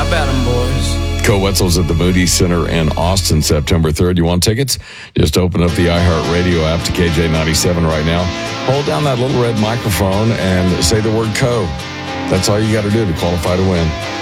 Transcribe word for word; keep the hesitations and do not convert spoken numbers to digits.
How about them, boys? Co Wetzel's at the Moody Center in Austin, September third. You want tickets? Just open up the iHeartRadio app to K J ninety-seven right now. Hold down that little red microphone and say the word Co. That's all you got to do to qualify to win.